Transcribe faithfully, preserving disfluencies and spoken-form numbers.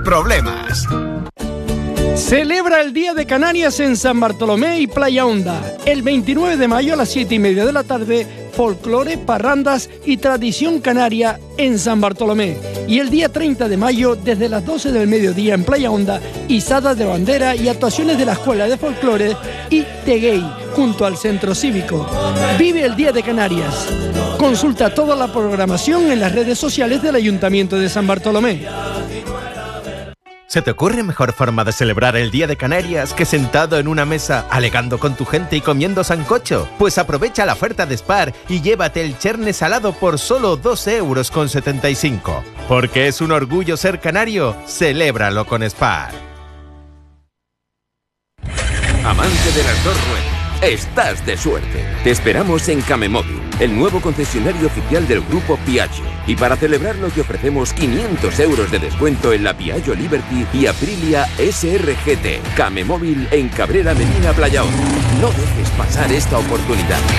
problemas. Celebra el Día de Canarias en San Bartolomé y Playa Honda. El veintinueve de mayo a las siete y media de la tarde, folclore, parrandas y tradición canaria en San Bartolomé. Y el día treinta de mayo, desde las doce del mediodía en Playa Honda, izadas de bandera y actuaciones de la Escuela de Folclore y Teguey, junto al Centro Cívico. Vive el Día de Canarias. Consulta toda la programación en las redes sociales del Ayuntamiento de San Bartolomé. ¿Se te ocurre mejor forma de celebrar el Día de Canarias que sentado en una mesa, alegando con tu gente y comiendo sancocho? Pues aprovecha la oferta de Spar y llévate el cherne salado por solo dos euros con setenta y cinco. Porque es un orgullo ser canario, celébralo con Spar. Amante de las dos ruedas, estás de suerte. Te esperamos en Camemóvil, el nuevo concesionario oficial del grupo Piaggio. Y para celebrarlo te ofrecemos quinientos euros de descuento en la Piaggio Liberty y Aprilia S R G T. Camemóvil en Cabrera Medina Playa Honda. No dejes pasar esta oportunidad.